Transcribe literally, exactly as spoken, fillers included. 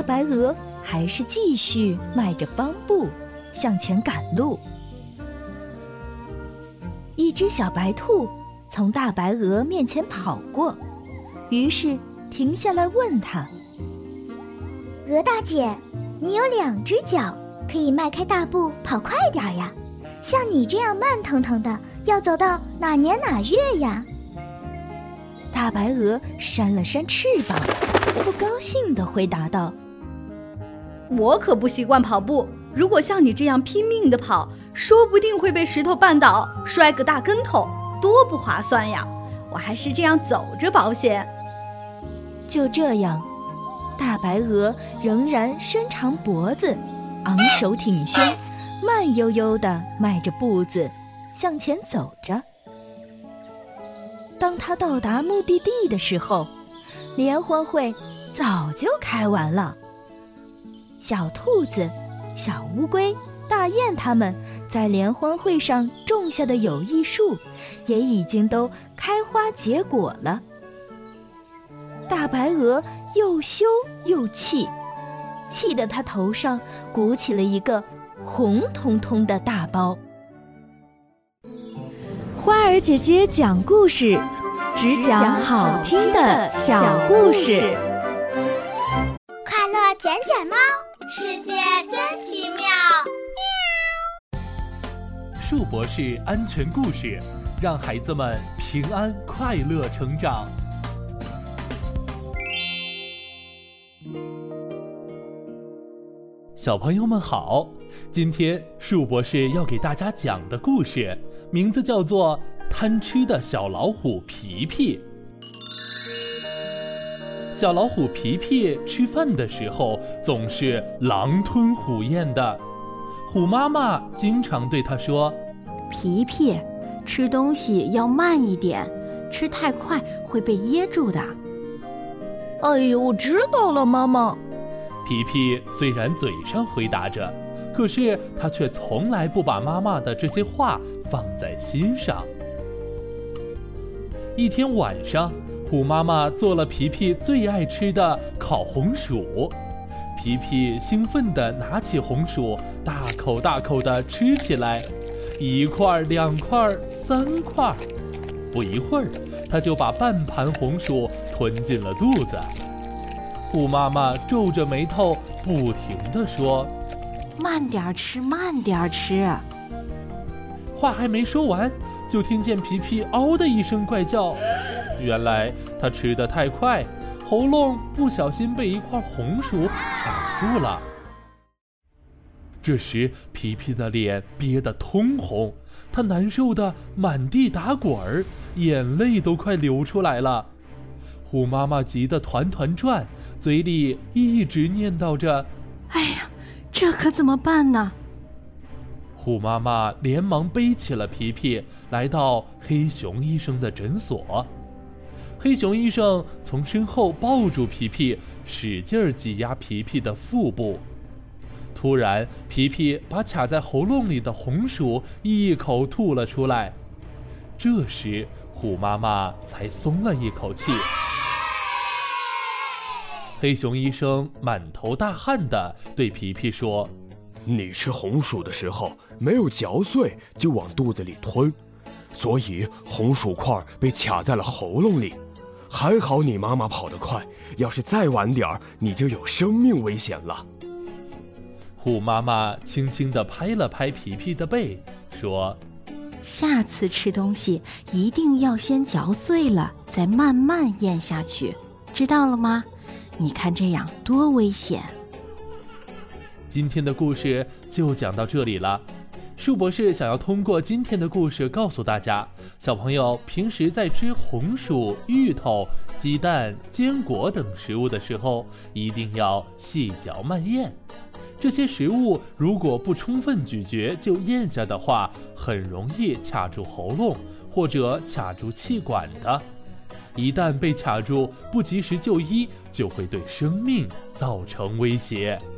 大白鹅还是继续迈着方步向前赶路。一只小白兔从大白鹅面前跑过，于是停下来问它： 鹅大姐，你有两只脚，可以迈开大步跑快点呀，像你这样慢腾腾的，要走到哪年哪月呀？ 大白鹅扇了扇翅膀，不高兴地回答道： 我可不习惯跑步，如果像你这样拼命地跑，说不定会被石头绊倒，摔个大跟头，多不划算呀！我还是这样走着保险。 就这样，大白鹅仍然伸长脖子，昂首挺胸，慢悠悠地迈着步子向前走着。当他到达目的地的时候，联欢会早就开完了。小兔子、小乌龟、大雁它们在联欢会上种下的友谊树也已经都开花结果了。大白鹅又羞又气，气得它头上鼓起了一个红彤彤的大包。 花儿姐姐讲故事，只讲好听的小故事。 快乐捡捡猫，世界真奇妙。 树博士安全故事，让孩子们平安快乐成长。小朋友们好，今天树博士要给大家讲的故事名字叫做《贪吃的小老虎皮皮》。小老虎皮皮吃饭的时候总是狼吞虎咽的，虎妈妈经常对他说： 皮皮，吃东西要慢一点，吃太快会被噎住的。 哎呦，我知道了，妈妈。 皮皮虽然嘴上回答着，可是他却从来不把妈妈的这些话放在心上。一天晚上，虎妈妈做了皮皮最爱吃的烤红薯，皮皮兴奋地拿起红薯，大口大口地吃起来，一块、两块、三块，不一会儿，他就把半盘红薯吞进了肚子。虎妈妈皱着眉头，不停地说： 慢点吃，慢点吃。 话还没说完，就听见皮皮嗷的一声怪叫。原来他吃得太快，喉咙不小心被一块红薯卡住了。这时皮皮的脸憋得通红，他难受得满地打滚儿，眼泪都快流出来了。虎妈妈急得团团转，嘴里一直念叨着： 哎呀，这可怎么办呢？ 虎妈妈连忙背起了皮皮，来到黑熊医生的诊所。黑熊医生从身后抱住皮皮，使劲挤压皮皮的腹部。突然，皮皮把卡在喉咙里的红薯一口吐了出来。这时，虎妈妈才松了一口气。黑熊医生满头大汗地对皮皮说： 你吃红薯的时候没有嚼碎就往肚子里吞，所以红薯块被卡在了喉咙里。还好你妈妈跑得快，要是再晚点儿，你就有生命危险了。 虎妈妈轻轻地拍了拍皮皮的背，说： 下次吃东西一定要先嚼碎了，再慢慢咽下去，知道了吗？你看这样多危险。 今天的故事就讲到这里了。树博士想要通过今天的故事告诉大家，小朋友平时在吃红薯、芋头、鸡蛋、坚果等食物的时候，一定要细嚼慢咽。这些食物如果不充分咀嚼就咽下的话，很容易卡住喉咙或者卡住气管的。一旦被卡住，不及时就医，就会对生命造成威胁。